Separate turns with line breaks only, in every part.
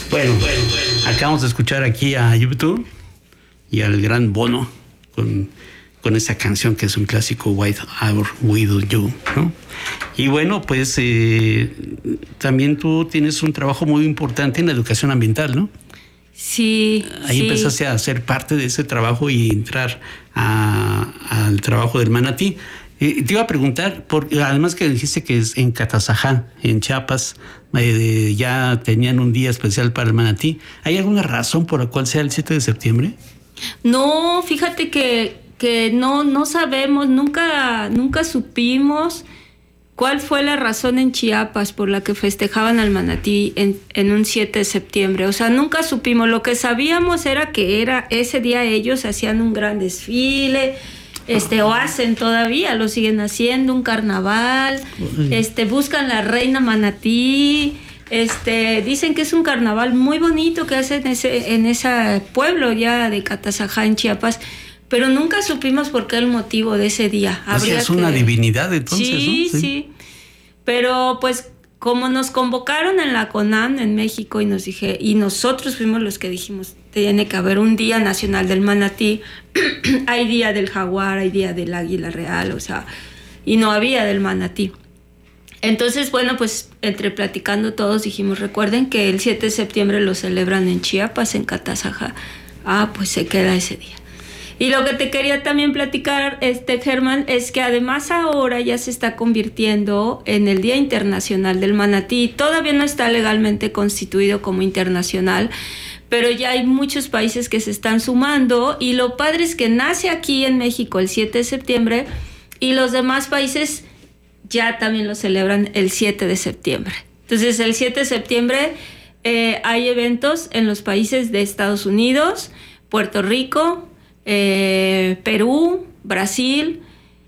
Bueno, acabamos de escuchar aquí a YouTube y al gran Bono con esa canción que es un clásico, White Hour With You, ¿no? Y bueno, pues también tú tienes un trabajo muy importante en la educación ambiental, ¿no?
Sí.
Ahí empezaste a ser parte de ese trabajo y entrar al trabajo del manatí. Te iba a preguntar, porque además que dijiste que es en Catazajá, en Chiapas, ya tenían un día especial para el manatí. ¿Hay alguna razón por la cual sea el 7 de septiembre?
No, fíjate que no sabemos, nunca supimos cuál fue la razón en Chiapas por la que festejaban al manatí en un 7 de septiembre. O sea, nunca supimos. Lo que sabíamos era que ese día ellos hacían un gran desfile, o hacen todavía, lo siguen haciendo, un carnaval, buscan la reina manatí, dicen que es un carnaval muy bonito que hacen en ese pueblo ya de Catazajá, en Chiapas, pero nunca supimos por qué el motivo de ese día.
O sea, es una divinidad entonces,
sí,
¿no?
Sí. Pero pues como nos convocaron en la CONAM en México y nosotros fuimos los que dijimos, tiene que haber un día nacional del manatí, hay día del jaguar, hay día del águila real, o sea, y no había del manatí. Entonces, bueno, pues entre platicando todos dijimos, recuerden que el 7 de septiembre lo celebran en Chiapas, en Catazajá. Pues se queda ese día. Y lo que te quería también platicar, Germán, es que además ahora ya se está convirtiendo en el Día Internacional del Manatí. Todavía no está legalmente constituido como internacional, pero ya hay muchos países que se están sumando, y lo padre es que nace aquí en México el 7 de septiembre y los demás países ya también lo celebran el 7 de septiembre. Entonces, el 7 de septiembre hay eventos en los países de Estados Unidos, Puerto Rico, Perú, Brasil,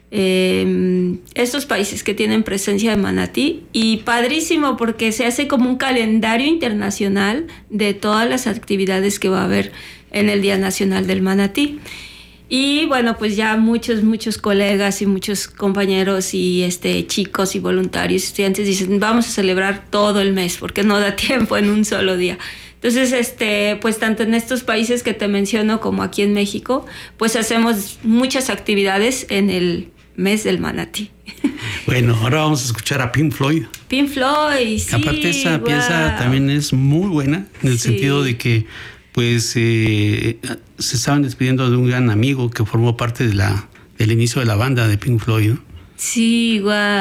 estos países que tienen presencia de manatí, y padrísimo porque se hace como un calendario internacional de todas las actividades que va a haber en el Día Nacional del Manatí. Y bueno, pues ya muchos colegas y muchos compañeros y chicos y voluntarios, estudiantes dicen, vamos a celebrar todo el mes porque no da tiempo en un solo día. Entonces, pues tanto en estos países que te menciono como aquí en México, pues hacemos muchas actividades en el mes del manatí.
Bueno, ahora vamos a escuchar a Pink Floyd.
Pink Floyd, sí.
Aparte, esa pieza también es muy buena, en el sentido de que, pues, se estaban despidiendo de un gran amigo que formó parte del inicio de la banda de Pink Floyd, ¿no?
Sí, guau.